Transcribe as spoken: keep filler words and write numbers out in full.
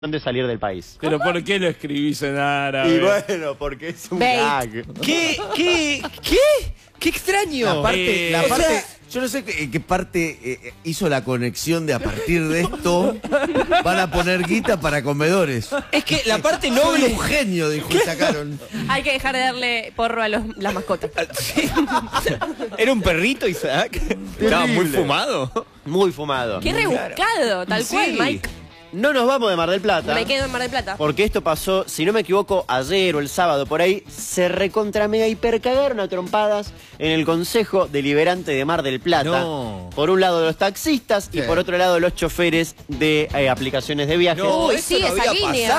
de salir del país. Pero ¿por qué lo escribís en árabe? Y bueno, porque es un Bait. gag. ¿Qué? ¿Qué? ¿Qué? ¡Qué extraño! La parte, Eh, la o parte sea- yo no sé qué, qué parte eh, hizo la conexión de a partir de esto van a poner guita para comedores. Es que la parte Soy noble... un genio, dijo, y sacaron. Hay que dejar de darle porro a los, las mascotas. Sí. ¿Era un perrito, Isaac? Estaba muy fumado. Muy fumado. Qué rebuscado, tal Sí. cual, Mike. No nos vamos de Mar del Plata. Me quedo en Mar del Plata. Porque esto pasó, si no me equivoco, ayer o el sábado por ahí, se recontra mega hipercagaron a trompadas en el Consejo Deliberante de Mar del Plata. No. Por un lado los taxistas y Sí. por otro lado los choferes de eh, aplicaciones de viajes. No, Uy, eso sí, no esa había línea.